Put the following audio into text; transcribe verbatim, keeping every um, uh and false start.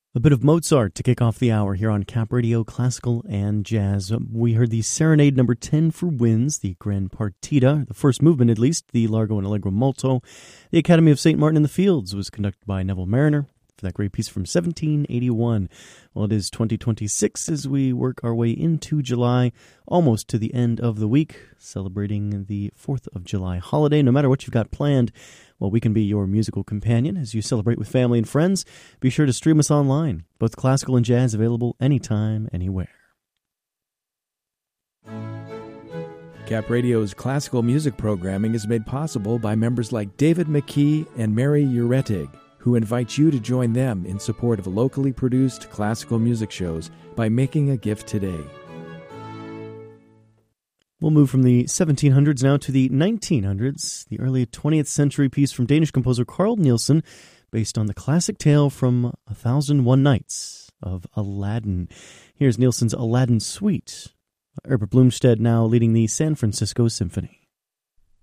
A bit of Mozart to kick off the hour here on Cap Radio Classical and Jazz. We heard the Serenade number ten for winds, the Grand Partita, the first movement at least, the Largo and Allegro Molto. The Academy of Saint Martin in the Fields was conducted by Neville Mariner for that great piece from seventeen eighty-one. Well, it is twenty twenty-six as we work our way into July, almost to the end of the week, celebrating the fourth of July holiday. No matter what you've got planned, well, we can be your musical companion as you celebrate with family and friends. Be sure to stream us online, both classical and jazz available anytime, anywhere. Cap Radio's classical music programming is made possible by members like David McKee and Mary Uretig, who invite you to join them in support of locally produced classical music shows by making a gift today. We'll move from the seventeen hundreds now to the nineteen hundreds, the early twentieth century piece from Danish composer Carl Nielsen, based on the classic tale from A Thousand One Nights of Aladdin. Here's Nielsen's Aladdin Suite. Herbert Blomstead now leading the San Francisco Symphony.